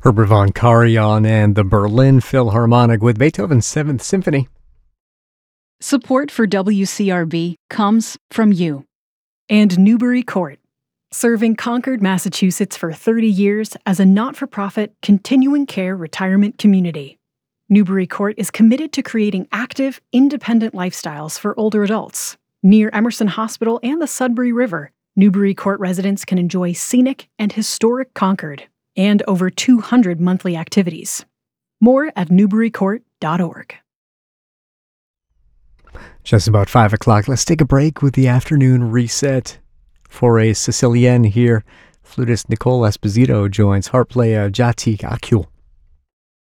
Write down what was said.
Herbert von Karajan and the Berlin Philharmonic with Beethoven's Seventh Symphony. Support for WCRB comes from you. And Newbury Court, serving Concord, Massachusetts for 30 years as a not-for-profit continuing care retirement community. Newbury Court is committed to creating active, independent lifestyles for older adults. Near Emerson Hospital and the Sudbury River, Newbury Court residents can enjoy scenic and historic Concord and over 200 monthly activities. More at newburycourt.org. Just about 5 o'clock. Let's take a break with the afternoon reset. For a Sicilienne here, flutist Nicole Esposito joins harp player Jati Akio.